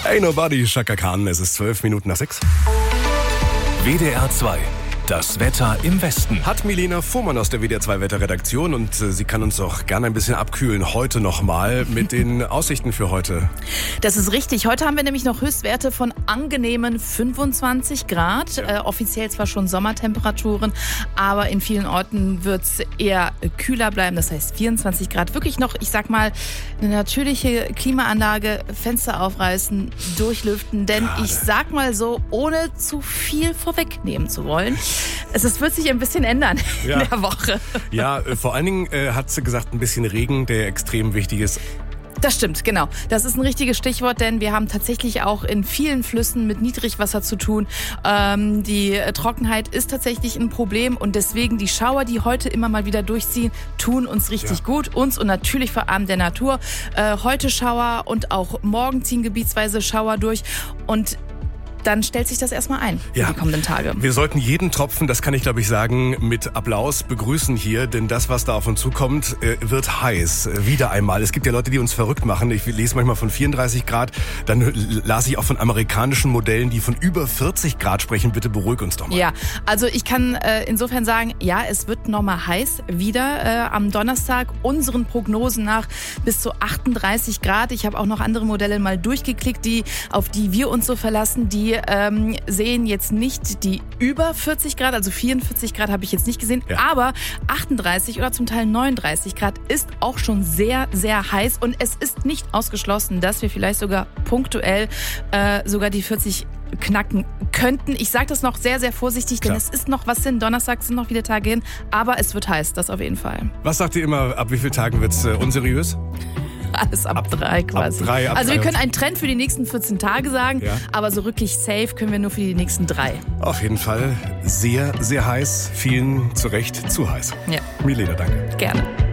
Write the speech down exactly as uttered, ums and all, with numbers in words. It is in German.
Hey Nobody, Chaka Khan, es ist zwölf Minuten nach sechs. W D R zwei. Das Wetter im Westen. Hat Milena Fuhrmann aus der W D R zwei Wetterredaktion und äh, sie kann uns auch gerne ein bisschen abkühlen heute nochmal mit den Aussichten für heute. Das ist richtig. Heute haben wir nämlich noch Höchstwerte von angenehmen fünfundzwanzig Grad. Ja. Äh, offiziell zwar schon Sommertemperaturen, aber in vielen Orten wird es eher kühler bleiben. Das heißt vierundzwanzig Grad. Wirklich noch, ich sag mal, eine natürliche Klimaanlage, Fenster aufreißen, durchlüften. Denn Gerade. ich sag mal so, ohne zu viel vorwegnehmen zu wollen, Es ist, wird sich ein bisschen ändern Ja. in der Woche. Ja, äh, vor allen Dingen äh, hat sie gesagt, ein bisschen Regen, der extrem wichtig ist. Das stimmt, genau. Das ist ein richtiges Stichwort, denn wir haben tatsächlich auch in vielen Flüssen mit Niedrigwasser zu tun. Ähm, die Trockenheit ist tatsächlich ein Problem und deswegen die Schauer, die heute immer mal wieder durchziehen, tun uns richtig Ja. gut. Uns und natürlich vor allem der Natur. Äh, heute Schauer und auch morgen ziehen gebietsweise Schauer durch und dann stellt sich das erstmal ein für Ja. die kommenden Tage. Wir sollten jeden Tropfen, das kann ich glaube ich sagen, mit Applaus begrüßen hier, denn das, was da auf uns zukommt, äh, wird heiß. Äh, Wieder einmal. Es gibt ja Leute, die uns verrückt machen. Ich lese manchmal von vierunddreißig Grad, dann l- las ich auch von amerikanischen Modellen, die von über vierzig Grad sprechen. Bitte beruhig uns doch mal. Ja, also ich kann äh, insofern sagen, ja, es wird nochmal heiß wieder äh, am Donnerstag. Unseren Prognosen nach bis zu achtunddreißig Grad. Ich habe auch noch andere Modelle mal durchgeklickt, die auf die wir uns so verlassen. Die ähm, sehen jetzt nicht die über vierzig Grad, also vierundvierzig Grad habe ich jetzt nicht gesehen. Ja. Aber achtunddreißig oder zum Teil neununddreißig Grad ist auch schon sehr, sehr heiß. Und es ist nicht ausgeschlossen, dass wir vielleicht sogar punktuell äh, sogar die vierzig knacken könnten. Ich sage das noch sehr, sehr vorsichtig, denn Klar. es ist noch was hin. Donnerstag sind noch wieder Tage hin, aber es wird heiß, das auf jeden Fall. Was sagt ihr immer, ab wie vielen Tagen wird's äh, unseriös? Alles ab, Ab- drei quasi. ab drei, ab also wir drei. können einen Trend für die nächsten vierzehn Tage sagen, Ja. aber so wirklich safe können wir nur für die nächsten drei. Auf jeden Fall sehr, sehr heiß. Vielen zu Recht zu heiß. Ja, Milena, danke. gerne.